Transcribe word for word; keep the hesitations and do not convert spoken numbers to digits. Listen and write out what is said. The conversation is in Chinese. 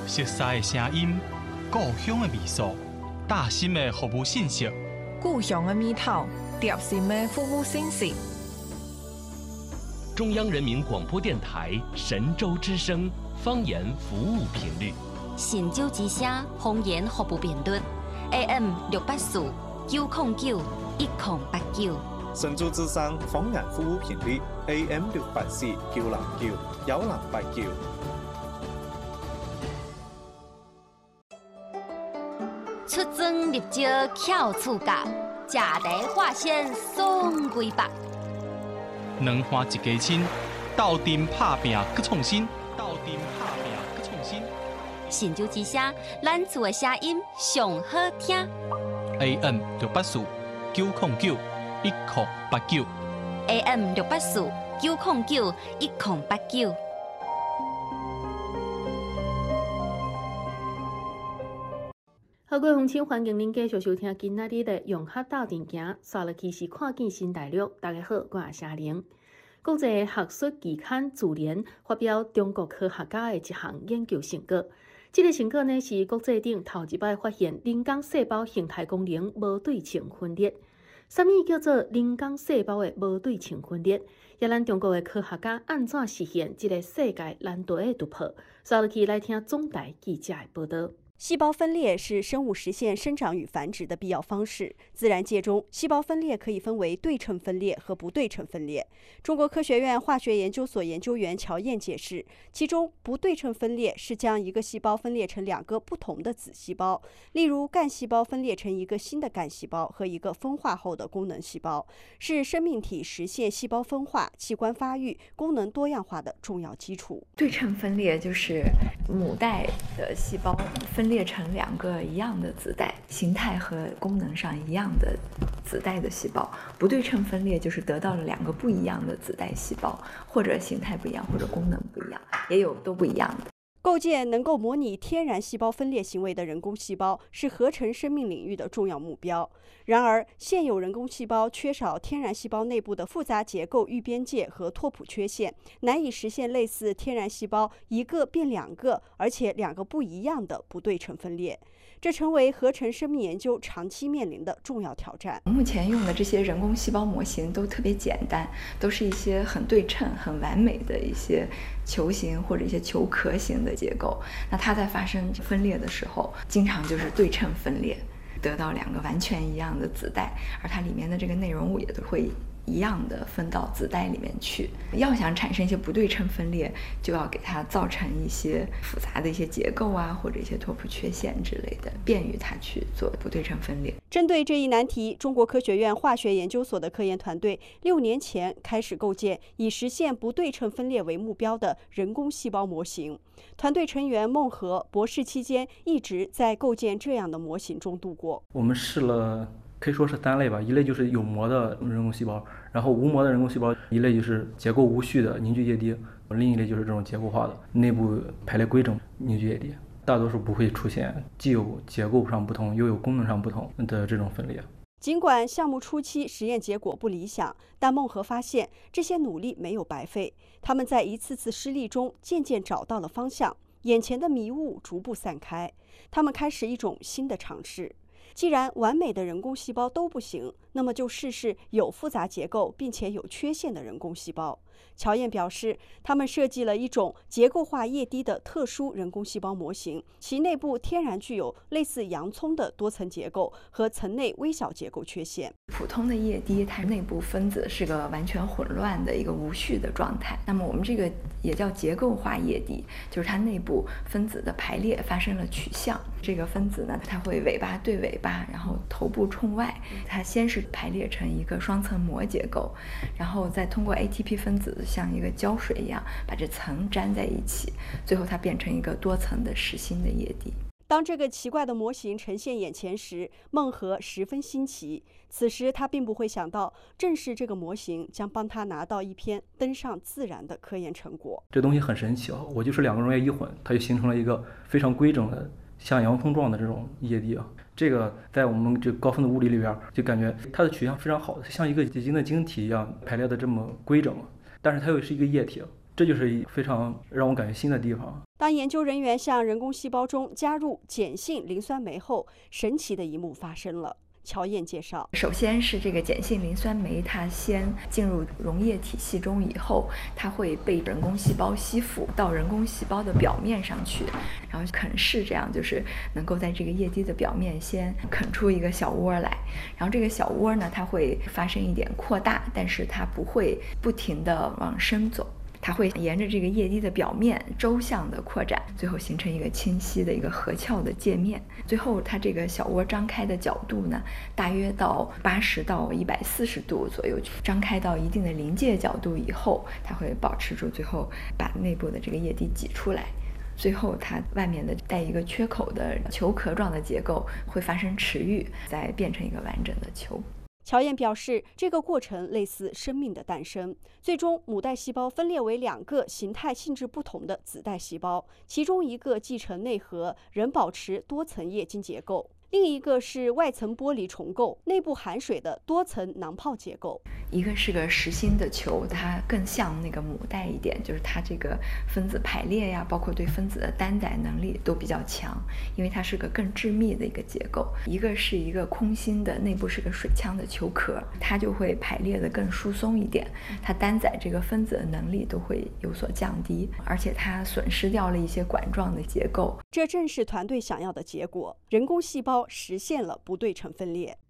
熟悉的声音，故乡的味素，大心的服务信息， 故乡的味道，贴心的服务信息。 中央人民广播电台神州之声方言服务频率， 神州之声方言服务频率 A M 六八四九零九一零八九。 神州之声方言服务频率 A M 六八四九零九一零八九。 出征入招巧处角，食茶化鲜爽规白。 两花一家亲，斗阵拍拼去创新，斗阵拍拼去创新。 神州之声，咱厝的声音上好听。 A M 六八四九零九一零八九。 A M 六八四九零九一零八九。 好，各位乡亲，欢迎您继续收听今仔日的用客斗阵行，刷落去是看见新大陆。大家好，我是夏玲。国际学术期刊《自然》发表中国科学家的一项研究成果。这个成果呢是国际顶头一摆发现人工细胞形态功能无对称分裂。什么叫做人工细胞的无对称分裂？也咱中国的科学家安怎实现这个世界难得的突破？刷落去来听总台记者的报道。 细胞分裂是生物实现生长与繁殖的必要方式。自然界中，细胞分裂可以分为对称分裂和不对称分裂。中国科学院化学研究所研究员乔燕解释，其中不对称分裂是将一个细胞分裂成两个不同的子细胞，例如干细胞分裂成一个新的干细胞和一个分化后的功能细胞，是生命体实现细胞分化、器官发育、功能多样化的重要基础。 对称分裂就是母带的细胞分裂成两个一样的子代，形态和功能上一样的子代的细胞。不对称分裂就是得到了两个不一样的子代细胞，或者形态不一样，或者功能不一样，也有都不一样的。 构建能够模拟天然细胞分裂行为的人工细胞是合成生命领域的重要目标。然而，现有人工细胞缺少天然细胞内部的复杂结构预边界和拓扑缺陷，难以实现类似天然细胞一个变两个，而且两个不一样的不对称分裂。这成为合成生命研究长期面临的重要挑战。 目前用的这些人工细胞模型都特别简单，都是一些很对称、很完美的一些球形或者一些球壳形的结构。那它在发生分裂的时候，经常就是对称分裂，得到两个完全一样的子代，而它里面的这个内容物也都会一样的分到子代里面去。要想产生一些不对称分裂，就要给它造成一些复杂的一些结构啊，或者一些拓扑缺陷之类的，便于它去做不对称分裂。 针对这一难题，中国科学院化学研究所的科研团队六年前开始构建以实现不对称分裂为目标的人工细胞模型。团队成员孟和博士期间一直在构建这样的模型中度过。 我们试了可以说是三类吧，一类就是有膜的人工细胞，然后无膜的人工细胞，一类就是结构无序的凝聚液滴，另一类就是这种结构化的内部排列规整凝聚液滴。大多数不会出现既有结构上不同又有功能上不同的这种分裂。 尽管项目初期实验结果不理想，但孟和发现这些努力没有白费。他们在一次次失利中渐渐找到了方向，眼前的迷雾逐步散开。他们开始一种新的尝试。既然完美的人工细胞都不行，那么就试试有复杂结构并且有缺陷的人工细胞。乔燕表示，他们设计了一种结构化液滴的特殊人工细胞模型，其内部天然具有类似洋葱的多层结构和层内微小结构缺陷。 普通的液滴，它内部分子是个完全混乱的一个无序的状态。那么我们这个也叫结构化液滴，就是它内部分子的排列发生了取向。这个分子呢，它会尾巴对尾巴，然后头部冲外。它先是排列成一个双层膜结构，然后再通过 A T P 分子像一个胶水一样把这层粘在一起，最后它变成一个多层的实心的液滴。 当这个奇怪的模型呈现眼前时，孟和十分新奇。此时他并不会想到，正是这个模型将帮他拿到一篇登上《自然》的科研成果。 这东西很神奇啊！我就是两个溶液一混，它就形成了一个非常规整的像洋葱状的这种液滴啊。这个在我们这高分子物理里边，就感觉它的取向非常好，像一个结晶的晶体一样排列的这么规整，但是它又是一个液体。这就是非常让我感觉新的地方。 当研究人员向人工细胞中加入碱性磷酸酶后，神奇的一幕发生了。乔燕介绍， 首先是这个碱性磷酸酶，它先进入溶液体系中以后，它会被人工细胞吸附到人工细胞的表面上去，然后啃噬，这样就是能够在这个液滴的表面先啃出一个小窝来。然后这个小窝呢，它会发生一点扩大，但是它不会不停地往深走。它会沿着这个液滴的表面周向的扩展，最后形成一个清晰的一个合鞘的界面。最后它这个小窝张开的角度呢，大约到八十到一百四十度左右，张开到一定的临界角度以后，它会保持住，最后把内部的这个液滴挤出来。最后它外面的带一个缺口的球壳状的结构会发生迟愈，再变成一个完整的球。 乔燕表示，这个过程类似生命的诞生。最终，母带细胞分裂为两个形态性质不同的子带细胞，其中一个继承内核，仍保持多层液晶结构；另一个是外层剥离重构，内部含水的多层囊泡结构。 一个是个实心的球，它更像那个母带一点，就是它这个分子排列呀，包括对分子的单载能力都比较强，因为它是个更致密的一个结构。一个是一个空心的，内部是个水腔的球壳，它就会排列的更疏松一点，它单载这个分子的能力都会有所降低，而且它损失掉了一些管状的结构。 这正是团队想要的结果，人工细胞实现了不对称分裂。